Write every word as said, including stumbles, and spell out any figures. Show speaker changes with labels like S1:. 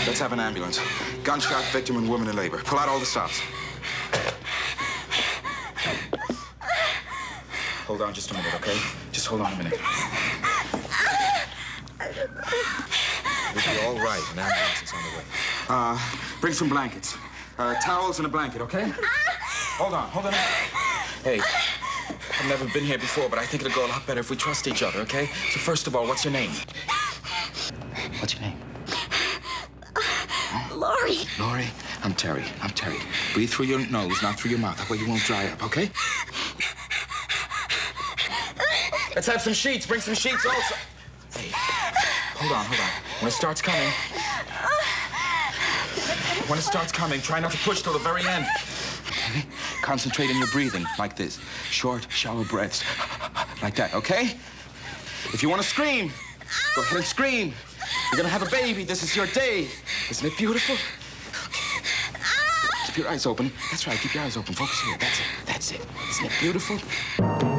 S1: Let's have an ambulance. Gunshot victim and woman in labor. Pull out all the stops. Hold on just a minute, okay? Just hold on a minute.
S2: We'll be all right. An ambulance is on the way.
S1: Uh, bring some blankets. Uh, towels and a blanket, okay? Hold on, hold on. Hey, I've never been here before, but I think it'll go a lot better if we trust each other, okay? So first of all, what's your name? What's your name?
S3: Laurie.
S1: Laurie? I'm Terry. I'm Terry. Breathe through your nose, not through your mouth. That way you won't dry up, okay? Let's have some sheets. Bring some sheets also. Hey, hold on, hold on. When it starts coming... When it starts coming, try not to push till the very end. Okay? Concentrate on your breathing, like this. Short, shallow breaths. Like that, okay? If you want to scream, go ahead and scream. You're gonna have a baby. This is your day. Isn't it beautiful? Keep your eyes open. That's right, keep your eyes open. Focus here. That's it. That's it. Isn't it beautiful?